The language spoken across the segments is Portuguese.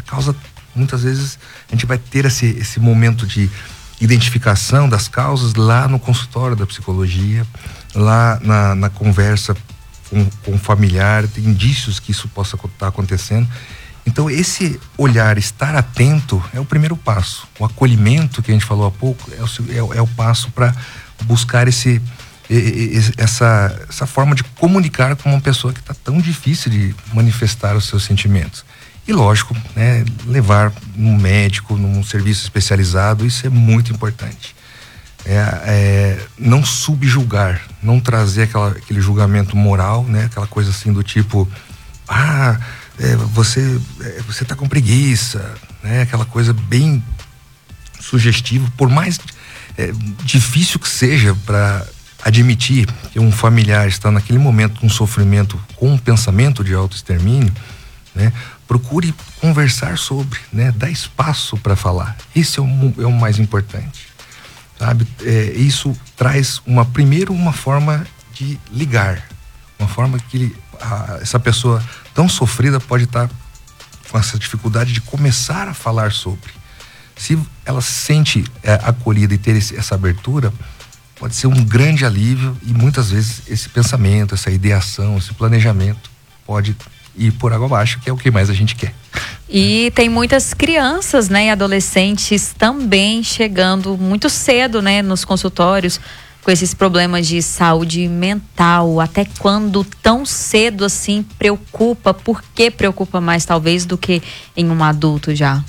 causa, muitas vezes, a gente vai ter esse momento de identificação das causas lá no consultório da psicologia, lá na conversa com o familiar, tem indícios que isso possa estar acontecendo. Então, esse olhar, estar atento, é o primeiro passo. O acolhimento, que a gente falou há pouco, é o passo para buscar essa forma de comunicar com uma pessoa que está tão difícil de manifestar os seus sentimentos. E lógico, né, levar num médico, num serviço especializado, isso é muito importante. Não subjulgar, não trazer aquele julgamento moral, né, aquela coisa assim do tipo, você tá com preguiça, né, aquela coisa bem sugestiva, por mais difícil que seja para admitir que um familiar está naquele momento com sofrimento, com um pensamento de autoextermínio, né, procure conversar sobre, né, dar espaço para falar. Isso é o mais importante, sabe? Isso traz uma forma de ligar, uma forma que essa pessoa tão sofrida pode estar com essa dificuldade de começar a falar sobre. Se ela se sente acolhida e ter essa abertura, pode ser um grande alívio, e muitas vezes esse pensamento, essa ideação, esse planejamento pode ir por água abaixo, que é o que mais a gente quer. E tem muitas crianças, né, e adolescentes também chegando muito cedo, né, nos consultórios com esses problemas de saúde mental. Até quando tão cedo assim preocupa? Por que preocupa mais talvez do que em um adulto já?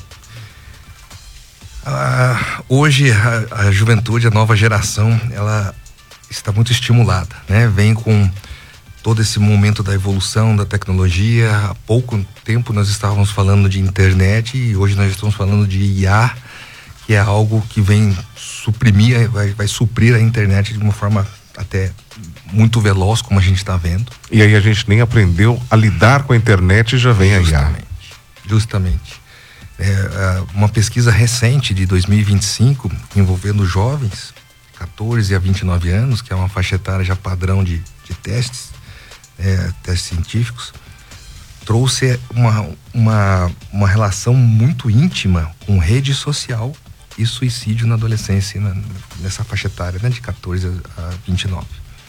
Hoje a juventude, a nova geração, ela está muito estimulada, né? Vem com todo esse momento da evolução da tecnologia. Há pouco tempo nós estávamos falando de internet e hoje nós estamos falando de IA, que é algo que vem suprimir, vai suprir a internet de uma forma até muito veloz, como a gente está vendo. E aí a gente nem aprendeu a lidar com a internet e já vem a IA. Justamente. Uma pesquisa recente de 2025 envolvendo jovens, 14 a 29 anos, que é uma faixa etária já padrão de testes científicos, trouxe uma relação muito íntima com rede social e suicídio na adolescência, nessa faixa etária, né, de 14 a 29.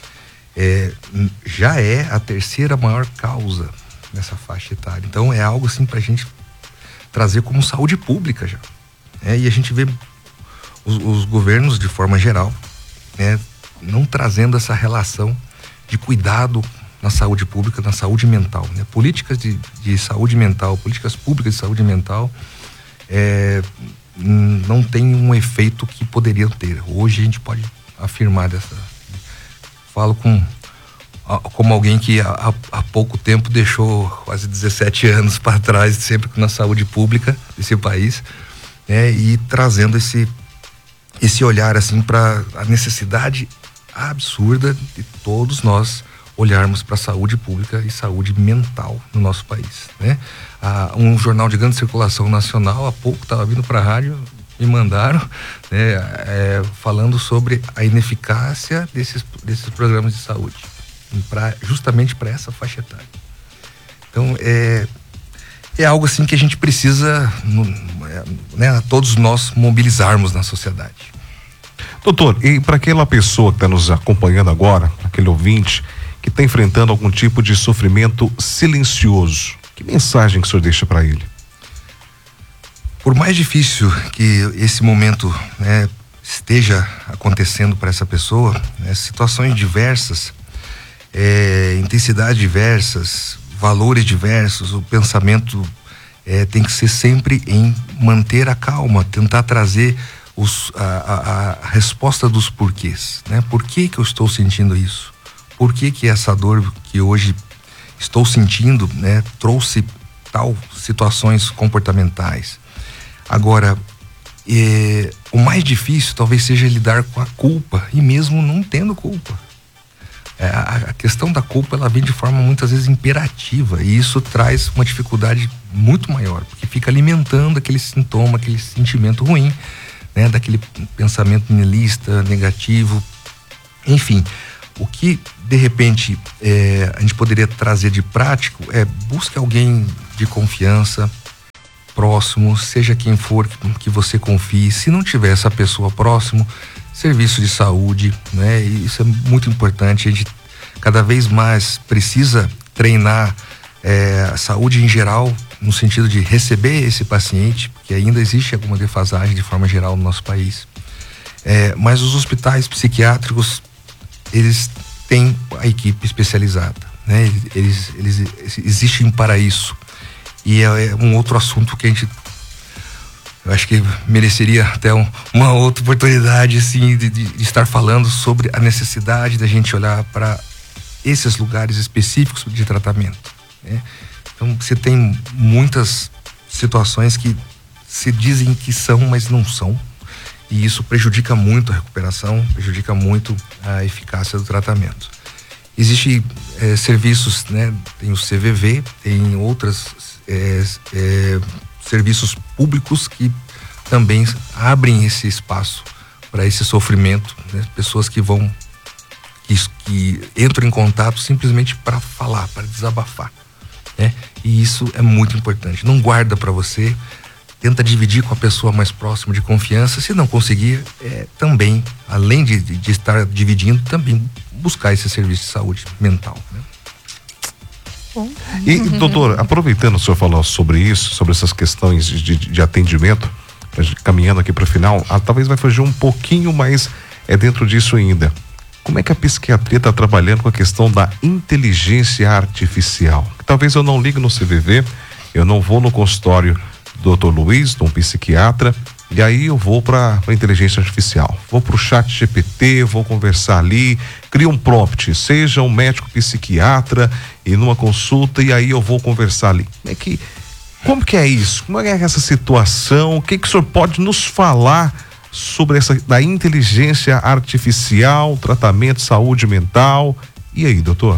Já é a terceira maior causa nessa faixa etária. Então é algo assim pra gente trazer como saúde pública já. E a gente vê os governos, de forma geral, né, não trazendo essa relação de cuidado na saúde pública, na saúde mental, né? Políticas de saúde mental, políticas públicas de saúde mental não tem um efeito que poderiam ter. Hoje a gente pode afirmar falo como alguém que há pouco tempo deixou quase 17 anos para trás, sempre na saúde pública desse país, né? E trazendo esse olhar assim para a necessidade absurda de todos nós olharmos para a saúde pública e saúde mental no nosso país, né? Um jornal de grande circulação nacional há pouco estava vindo para a rádio, me mandaram, né, falando sobre a ineficácia desses programas de saúde justamente para essa faixa etária. Então é algo assim que a gente precisa, né, todos nós mobilizarmos na sociedade. Doutor, e para aquela pessoa que está nos acompanhando agora, aquele ouvinte que está enfrentando algum tipo de sofrimento silencioso, que mensagem que o senhor deixa para ele? Por mais difícil que esse momento, né, esteja acontecendo para essa pessoa, né, situações diversas, intensidades diversas, valores diversos, o pensamento tem que ser sempre em manter a calma, tentar trazer a resposta dos porquês, né? Por que eu estou sentindo isso? Por que essa dor que hoje estou sentindo, né, trouxe tal situações comportamentais? Agora, o mais difícil talvez seja lidar com a culpa, e mesmo não tendo culpa. A questão da culpa, ela vem de forma muitas vezes imperativa, e isso traz uma dificuldade muito maior, porque fica alimentando aquele sintoma, aquele sentimento ruim, né, daquele pensamento nihilista, negativo, enfim. O que de repente a gente poderia trazer de prático busque alguém de confiança, próximo, seja quem for que você confie. Se não tiver essa pessoa próximo, serviço de saúde, né? Isso é muito importante. A gente cada vez mais precisa treinar a saúde em geral, no sentido de receber esse paciente, porque ainda existe alguma defasagem de forma geral no nosso país. Mas os hospitais psiquiátricos, eles têm a equipe especializada, né? Eles existem para isso. E é um outro assunto que eu acho que mereceria até uma outra oportunidade, assim, de estar falando sobre a necessidade da gente olhar para esses lugares específicos de tratamento, né? Então, você tem muitas situações que se dizem que são, mas não são. E isso prejudica muito a recuperação, prejudica muito a eficácia do tratamento. Existem serviços, né? Tem o CVV, tem outros serviços públicos que também abrem esse espaço para esse sofrimento, né? Pessoas que entram em contato simplesmente para falar, para desabafar, né? E isso é muito importante. Não guarda para você, tenta dividir com a pessoa mais próxima de confiança. Se não conseguir, também, além de estar dividindo, também buscar esse serviço de saúde mental, né? E, doutor, aproveitando o senhor falou sobre isso, sobre essas questões de atendimento, caminhando aqui para o final, talvez vai fugir um pouquinho, mas é dentro disso ainda. Como é que a psiquiatria está trabalhando com a questão da inteligência artificial? Talvez eu não ligue no CVV, eu não vou no consultório do Dr. Luiz, de um psiquiatra, e aí eu vou para a inteligência artificial. Vou para o chat GPT, vou conversar ali, crio um prompt, seja um médico psiquiatra e numa consulta, e aí eu vou conversar ali. Como que é isso? Como é essa situação? O que o senhor pode nos falar sobre da inteligência artificial, tratamento de saúde mental? E aí, doutor?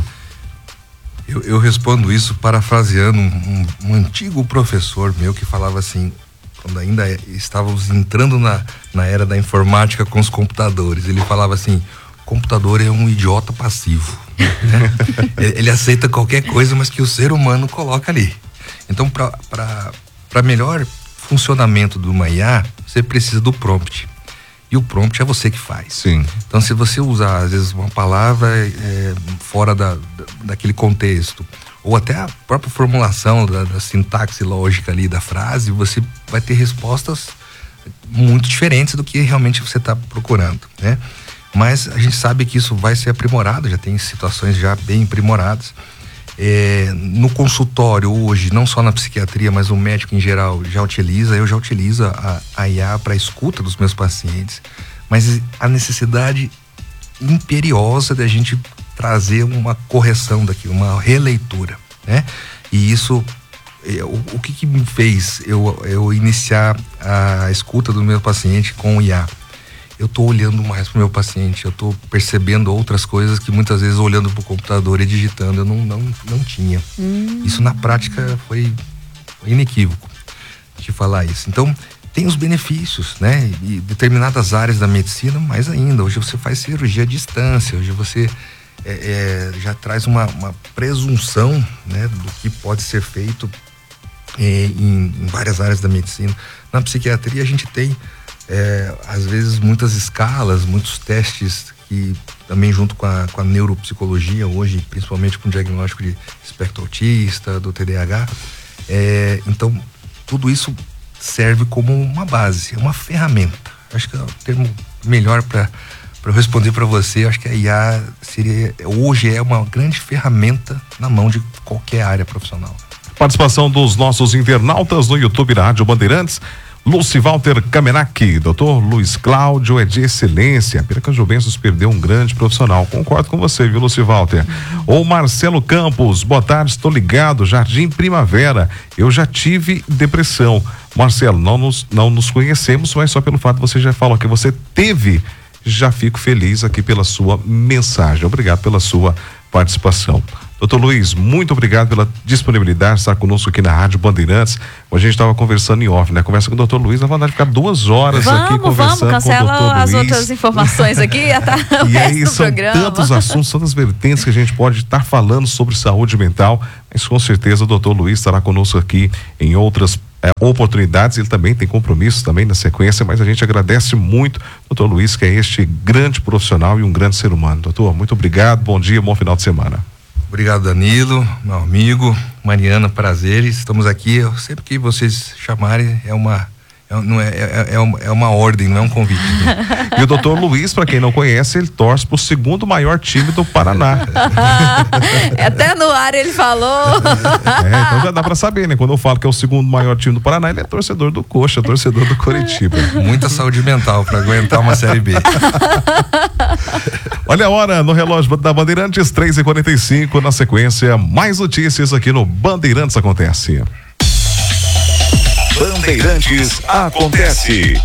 Eu respondo isso parafraseando um antigo professor meu que falava assim, quando ainda estávamos entrando na era da informática com os computadores. Ele falava assim: o computador é um idiota passivo, né? Ele aceita qualquer coisa, mas que o ser humano coloca ali. Então, para melhor funcionamento de uma IA, você precisa do prompt. E o prompt é você que faz. Sim. Então, se você usar, às vezes, uma palavra fora daquele contexto, ou até a própria formulação da sintaxe lógica ali da frase, você vai ter respostas muito diferentes do que realmente você está procurando, né? Mas a gente sabe que isso vai ser aprimorado, já tem situações já bem aprimoradas. No consultório hoje, não só na psiquiatria, mas o médico em geral eu já utilizo a IA para escuta dos meus pacientes, mas a necessidade imperiosa da gente trazer uma correção daquilo, uma releitura, né? E isso, o que me fez eu iniciar a escuta do meu paciente com o IA? Eu tô olhando mais pro meu paciente, eu tô percebendo outras coisas que muitas vezes olhando pro computador e digitando eu não tinha. Isso na prática foi inequívoco de falar isso. Então, tem os benefícios, né? E determinadas áreas da medicina, mais ainda. Hoje você faz cirurgia à distância, hoje você já traz uma presunção, né, do que pode ser feito em várias áreas da medicina. Na psiquiatria a gente tem às vezes muitas escalas, muitos testes que também junto com a neuropsicologia hoje, principalmente com o diagnóstico de espectro autista, do TDAH, então tudo isso serve como uma base, uma ferramenta. Acho que é o termo melhor para eu responder para você. Acho que a IA hoje é uma grande ferramenta na mão de qualquer área profissional. Participação dos nossos internautas no YouTube da Rádio Bandeirantes. Luci Walter Kamenak, doutor Luiz Cláudio é de excelência. Piracaju Benzos perdeu um grande profissional. Concordo com você, viu, Luci Walter? Ou Marcelo Campos, boa tarde, estou ligado, Jardim Primavera. Eu já tive depressão. Marcelo, não nos conhecemos, mas só pelo fato de você já falou que você teve, já fico feliz aqui pela sua mensagem. Obrigado pela sua participação. Doutor Luiz, muito obrigado pela disponibilidade de estar conosco aqui na Rádio Bandeirantes. Hoje a gente estava conversando em off, né? Conversa com o doutor Luiz, dá vontade de ficar 2 horas aqui conversando com o doutor Luiz. Cancela as outras informações aqui, e aí são tantos assuntos, tantas vertentes que a gente pode estar falando sobre saúde mental, mas com certeza o doutor Luiz estará conosco aqui em outras oportunidades, ele também tem compromissos também na sequência, mas a gente agradece muito, doutor Luiz, que é este grande profissional e um grande ser humano. Doutor, muito obrigado, bom dia, bom final de semana. Obrigado, Danilo, meu amigo, Mariana, prazer, estamos aqui, sempre que vocês chamarem, é uma ordem, não é um convite. Né? E o doutor Luiz, para quem não conhece, ele torce pro segundo maior time do Paraná. Até no ar ele falou. Então já dá para saber, né? Quando eu falo que é o segundo maior time do Paraná, ele é torcedor do Coxa, torcedor do Coritiba. Muita saúde mental para aguentar uma Série B. Olha a hora no relógio da Bandeirantes, 3h45, na sequência, mais notícias aqui no Bandeirantes Acontece. Bandeirantes Acontece.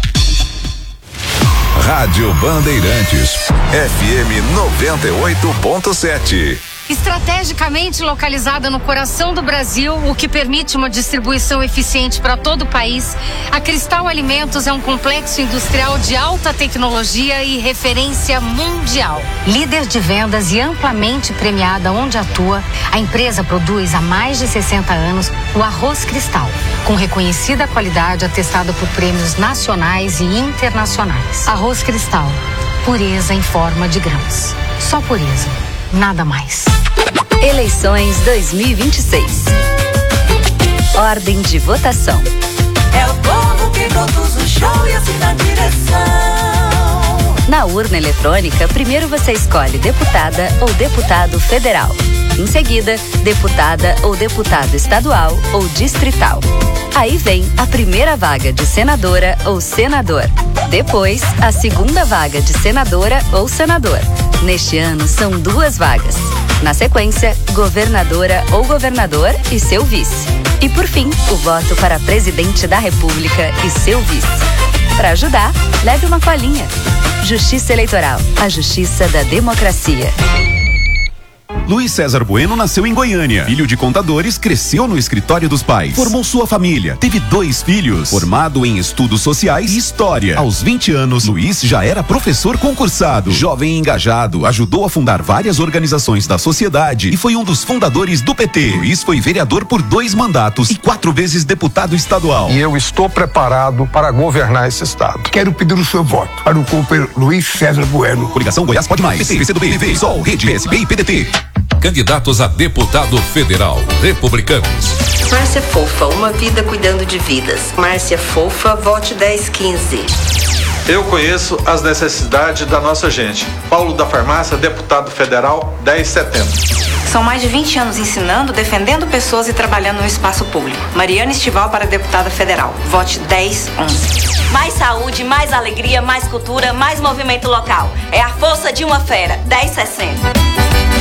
Rádio Bandeirantes, FM 98.7. Estrategicamente localizada no coração do Brasil, o que permite uma distribuição eficiente para todo o país, a Cristal Alimentos é um complexo industrial de alta tecnologia e referência mundial. Líder de vendas e amplamente premiada onde atua, a empresa produz há mais de 60 anos o arroz Cristal, com reconhecida qualidade atestada por prêmios nacionais e internacionais. Arroz Cristal, pureza em forma de grãos. Só pureza, nada mais. Eleições 2026. Ordem de votação. É o povo que conduz o show e assim na direção. Na urna eletrônica, primeiro você escolhe deputada ou deputado federal. Em seguida, deputada ou deputado estadual ou distrital. Aí vem a primeira vaga de senadora ou senador. Depois, a segunda vaga de senadora ou senador. Neste ano, são 2 vagas. Na sequência, governadora ou governador e seu vice. E por fim, o voto para presidente da República e seu vice. Para ajudar, leve uma colinha. Justiça Eleitoral, a justiça da democracia. Luiz César Bueno nasceu em Goiânia. Filho de contadores, cresceu no escritório dos pais. Formou sua família. Teve 2 filhos. Formado em estudos sociais e história. Aos 20 anos, Luiz já era professor concursado. Jovem e engajado, ajudou a fundar várias organizações da sociedade e foi um dos fundadores do PT. Luiz foi vereador por 2 mandatos e 4 vezes deputado estadual. E eu estou preparado para governar esse estado. Quero pedir o seu voto para o companheiro Luiz César Bueno. Coligação Goiás Pode Mais. PT, PCdoB, PV, Sol, Rede, PSB e PDT. Candidatos a deputado federal, republicanos. Márcia Fofa, uma vida cuidando de vidas. Márcia Fofa, vote 1015. Eu conheço as necessidades da nossa gente. Paulo da Farmácia, deputado federal, 1070. São mais de 20 anos ensinando, defendendo pessoas e trabalhando no espaço público. Mariana Estival para deputada federal. Vote 1011. Mais saúde, mais alegria, mais cultura, mais movimento local. É a força de uma fera. 1060.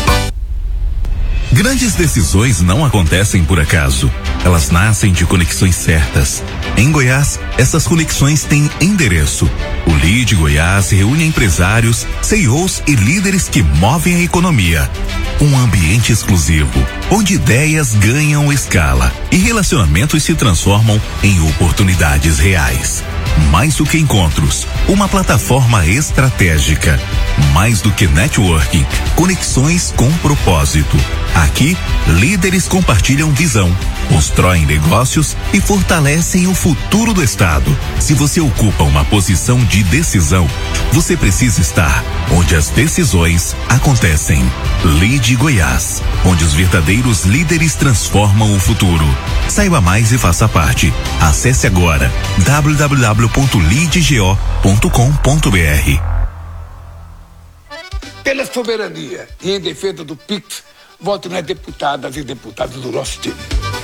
Grandes decisões não acontecem por acaso. Elas nascem de conexões certas. Em Goiás, essas conexões têm endereço. O Lead Goiás reúne empresários, CEOs e líderes que movem a economia. Um ambiente exclusivo, onde ideias ganham escala e relacionamentos se transformam em oportunidades reais. Mais do que encontros, uma plataforma estratégica. Mais do que networking, conexões com propósito. Aqui, líderes compartilham visão, constroem negócios e fortalecem o futuro do estado. Se você ocupa uma posição de decisão, você precisa estar onde as decisões acontecem. Lead Goiás, onde os verdadeiros líderes transformam o futuro. Saiba mais e faça parte. Acesse agora www.leadgo.com.br. Pela soberania e em defesa do PIX, vote nas deputadas e deputados do nosso time.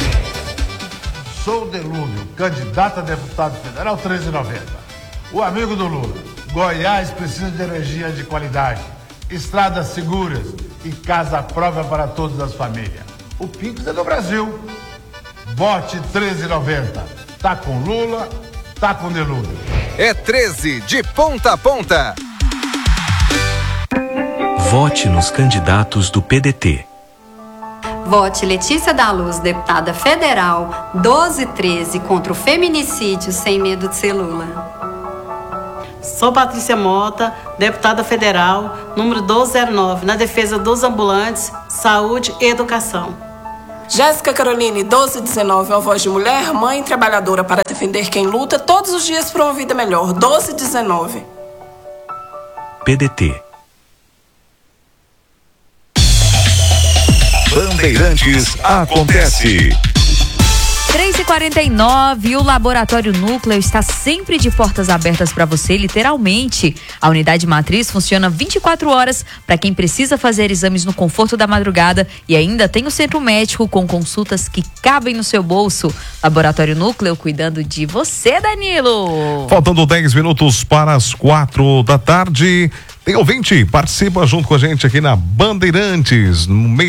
Sou Delúmio, candidato a deputado federal 1390. O amigo do Lula. Goiás precisa de energia de qualidade, estradas seguras e casa própria para todas as famílias. O PIX é do Brasil. Vote 1390. Tá com Lula, tá com Delúmio. É 13 de ponta a ponta. Vote nos candidatos do PDT. Vote Letícia da Luz, deputada federal, 1213, contra o feminicídio, sem medo de ser Lula. Sou Patrícia Mota, deputada federal, número 1209, na defesa dos ambulantes, saúde e educação. Jéssica Caroline, 1219, uma voz de mulher, mãe trabalhadora para defender quem luta todos os dias por uma vida melhor. 1219. PDT. Bandeirantes acontece. 3h49, e o Laboratório Núcleo está sempre de portas abertas para você, literalmente. A unidade matriz funciona 24 horas para quem precisa fazer exames no conforto da madrugada, e ainda tem o centro médico com consultas que cabem no seu bolso. Laboratório Núcleo cuidando de você, Danilo. Faltando 10 minutos para as 4 da tarde. Tem ouvinte, participa junto com a gente aqui na Bandeirantes,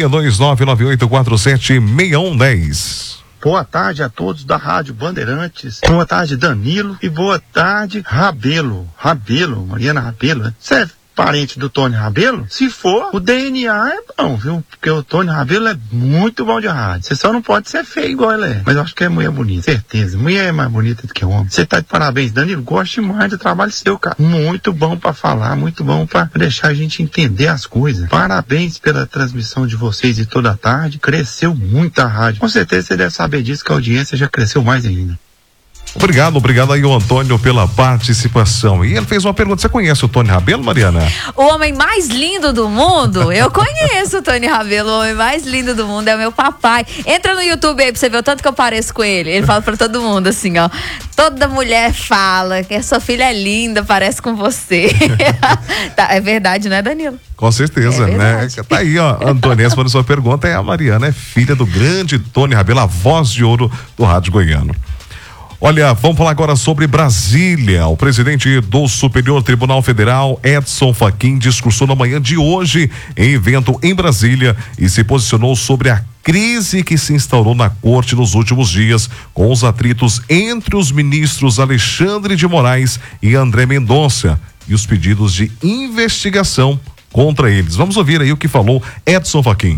62998476110. Boa tarde a todos da Rádio Bandeirantes. Boa tarde, Danilo. E boa tarde, Rabelo. Mariana Rabelo. Você é parente do Tony Rabelo? Se for, o DNA é bom, viu? Porque o Tony Rabelo é muito bom de rádio. Você só não pode ser feio igual ele é. Mas eu acho que é mulher bonita, certeza. Mulher é mais bonita do que homem. Você tá de parabéns, Danilo. Gosto demais do trabalho seu, cara. Muito bom pra falar, muito bom pra deixar a gente entender as coisas. Parabéns pela transmissão de vocês de toda a tarde. Cresceu muito a rádio. Com certeza você deve saber disso, que a audiência já cresceu mais ainda. Obrigado aí o Antônio pela participação. E ele fez uma pergunta, você conhece o Tony Rabelo, Mariana? O homem mais lindo do mundo? Eu conheço o Tony Rabelo, o homem mais lindo do mundo é o meu papai. Entra no YouTube aí pra você ver o tanto que eu pareço com ele. Ele fala pra todo mundo assim, ó, toda mulher fala que a sua filha é linda, parece com você. Tá, é verdade, não é, Danilo? Com certeza, né? Tá aí, ó, Antônio, respondendo sua pergunta, a Mariana é filha do grande Tony Rabelo, a voz de ouro do rádio goiano. Olha, vamos falar agora sobre Brasília. O presidente do Superior Tribunal Federal, Edson Fachin, discursou na manhã de hoje em evento em Brasília e se posicionou sobre a crise que se instaurou na corte nos últimos dias, com os atritos entre os ministros Alexandre de Moraes e André Mendonça e os pedidos de investigação contra eles. Vamos ouvir aí o que falou Edson Fachin.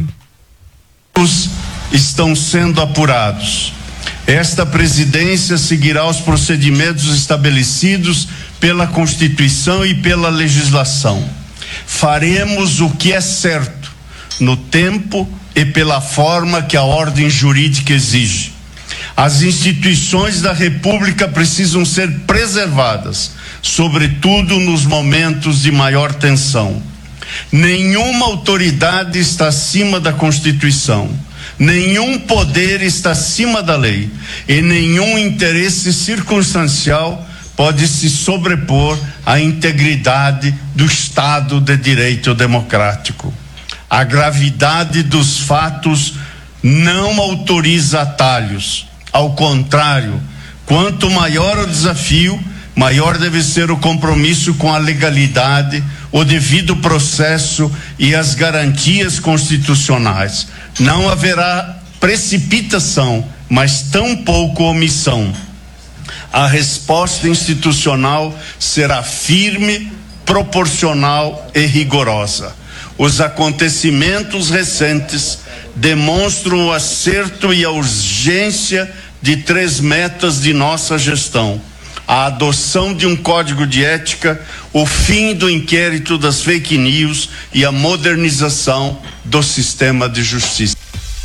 Estão sendo apurados. Esta presidência seguirá os procedimentos estabelecidos pela Constituição e pela legislação. Faremos o que é certo, no tempo e pela forma que a ordem jurídica exige. As instituições da República precisam ser preservadas, sobretudo nos momentos de maior tensão. Nenhuma autoridade está acima da Constituição. Nenhum poder está acima da lei e nenhum interesse circunstancial pode se sobrepor à integridade do Estado de Direito democrático. A gravidade dos fatos não autoriza atalhos. Ao contrário, quanto maior o desafio, maior deve ser o compromisso com a legalidade, o devido processo e as garantias constitucionais. Não haverá precipitação, mas tampouco omissão. A resposta institucional será firme, proporcional e rigorosa. Os acontecimentos recentes demonstram o acerto e a urgência de 3 metas de nossa gestão: a adoção de um código de ética, o fim do inquérito das fake news e a modernização do sistema de justiça.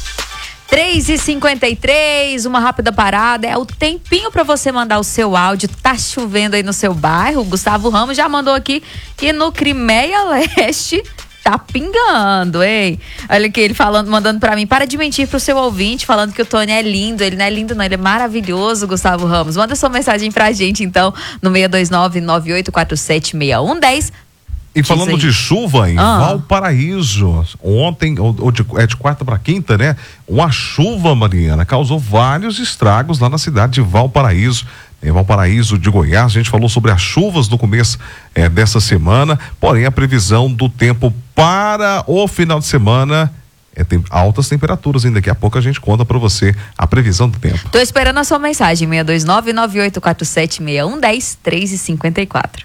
3h53, uma rápida parada, é o tempinho para você mandar o seu áudio. Tá chovendo aí no seu bairro? O Gustavo Ramos já mandou aqui que no Crimeia Leste tá pingando, hein? Olha aqui ele falando, mandando pra mim, para de mentir pro seu ouvinte, falando que o Tony é lindo. Ele não é lindo não, ele é maravilhoso, Gustavo Ramos. Manda sua mensagem pra gente então, no 629-9847-6110. E falando de chuva em Valparaíso, ontem, de quarta para quinta, né? Uma chuva, Mariana, causou vários estragos lá na cidade de Valparaíso. Em Valparaíso de Goiás, a gente falou sobre as chuvas no começo dessa semana, porém a previsão do tempo para o final de semana tem altas temperaturas, ainda daqui a pouco a gente conta para você a previsão do tempo. Tô esperando a sua mensagem, 629-9847-6110, 3h54.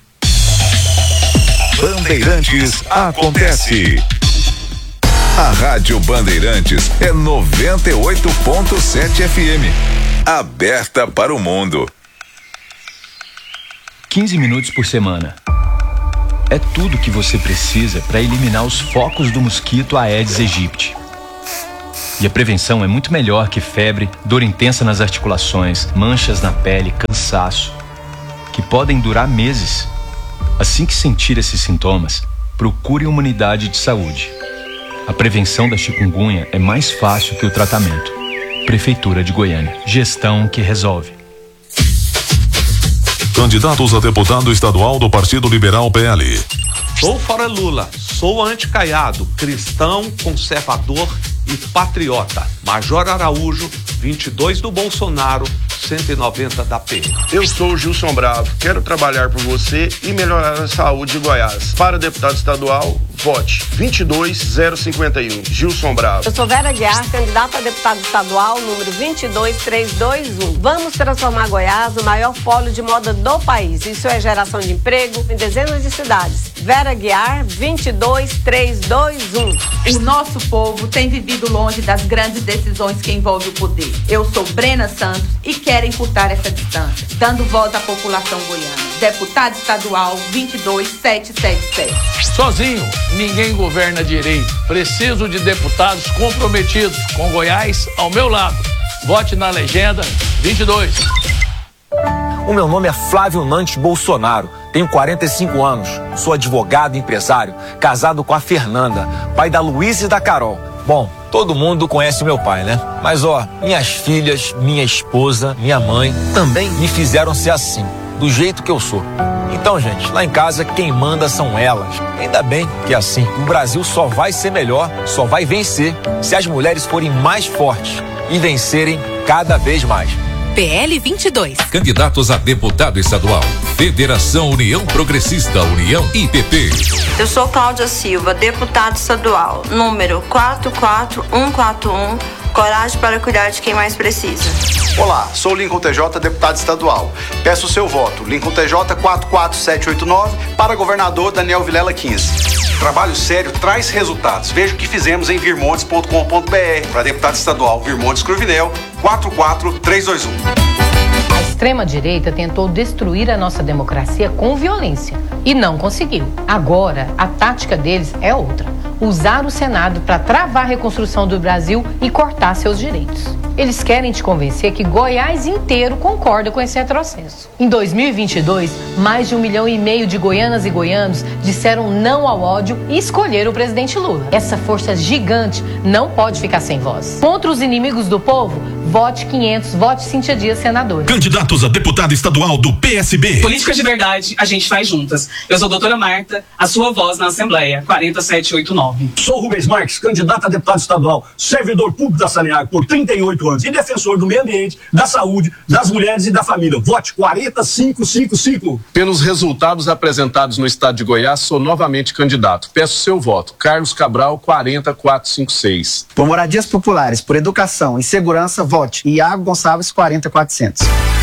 Bandeirantes acontece. A Rádio Bandeirantes é 98.7 FM. Aberta para o mundo. 15 minutos por semana. É tudo que você precisa para eliminar os focos do mosquito Aedes aegypti. E a prevenção é muito melhor que febre, dor intensa nas articulações, manchas na pele, cansaço, que podem durar meses. Assim que sentir esses sintomas, procure uma unidade de saúde. A prevenção da chikungunya é mais fácil que o tratamento. Prefeitura de Goiânia. Gestão que resolve. Candidatos a deputado estadual do Partido Liberal PL. Sou fora Lula, sou anticaiado, cristão, conservador e patriota. Major Araújo, 22 do Bolsonaro, 190 da PM. Eu sou o Gilson Bravo, quero trabalhar por você e melhorar a saúde de Goiás. Para deputado estadual, vote 22051, Gilson Bravo. Eu sou Vera Guiar, candidata a deputado estadual, número 22321. Vamos transformar Goiás no maior polo de moda do país. Isso é geração de emprego em dezenas de cidades. Vera Guiar, 22321. O nosso povo tem vivido longe das grandes decisões que envolvem o poder. Eu sou Brena Santos e quero encurtar essa distância, dando voz à população goiana. Deputado estadual 22777. Sozinho, ninguém governa direito. Preciso de deputados comprometidos com Goiás ao meu lado. Vote na legenda 22. O meu nome é Flávio Nantes Bolsonaro, tenho 45 anos, sou advogado e empresário, casado com a Fernanda, pai da Luísa e da Carol. Bom, todo mundo conhece o meu pai, né? Mas minhas filhas, minha esposa, minha mãe também me fizeram ser assim, do jeito que eu sou. Então, gente, lá em casa quem manda são elas. Ainda bem que é assim. O Brasil só vai ser melhor, só vai vencer se as mulheres forem mais fortes e vencerem cada vez mais. PL 22. Candidatos a deputado estadual. Federação União Progressista, União IPP. Eu sou Cláudia Silva, deputada estadual, número 44141. Coragem para cuidar de quem mais precisa. Olá, sou Lincoln TJ, deputado estadual. Peço o seu voto. Lincoln TJ 44789 para governador Daniel Vilela 15. Trabalho sério traz resultados. Veja o que fizemos em virmontes.com.br. Para deputado estadual, Virmontes Cruvinel 44321. A extrema-direita tentou destruir a nossa democracia com violência e não conseguiu. Agora, a tática deles é outra: usar o Senado para travar a reconstrução do Brasil e cortar seus direitos. Eles querem te convencer que Goiás inteiro concorda com esse retrocesso. Em 2022, mais de 1,5 milhão de goianas e goianos disseram não ao ódio e escolheram o presidente Lula. Essa força gigante não pode ficar sem voz. Contra os inimigos do povo, vote 500, vote Cíntia Dias, senadora. Candidatos a deputado estadual do PSB. Políticas de verdade, a gente faz juntas. Eu sou a doutora Marta, a sua voz na Assembleia, 40789. Sou Rubens Marques, candidato a deputado estadual, servidor público da Saneago por 38 anos e defensor do meio ambiente, da saúde, das mulheres e da família. Vote 40555. Pelos resultados apresentados no estado de Goiás, sou novamente candidato. Peço seu voto. Carlos Cabral, 40456. Por moradias populares, por educação e segurança, vote Iago Gonçalves, 40400.